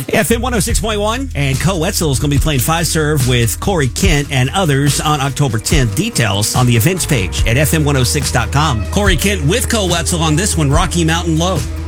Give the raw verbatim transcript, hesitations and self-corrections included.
F M one oh six point one, and Co Wetzel is going to be playing Five Serve with Corey Kent and others on October tenth. Details on the events page at F M one oh six dot com. Corey Kent with Co Wetzel on this one, Rocky Mountain Low.